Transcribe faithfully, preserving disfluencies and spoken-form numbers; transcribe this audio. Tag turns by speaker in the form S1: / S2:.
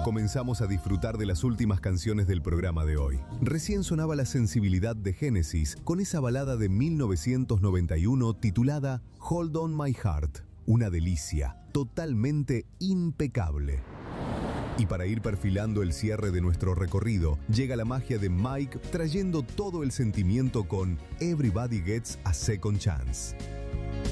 S1: comenzamos a disfrutar de las últimas canciones del programa de hoy. Recién sonaba la sensibilidad de Genesis con esa balada de mil novecientos noventa y uno titulada Hold On My Heart. Una delicia, totalmente impecable. Y para ir perfilando el cierre de nuestro recorrido, llega la magia de Mike trayendo todo el sentimiento con Everybody Gets a Second Chance.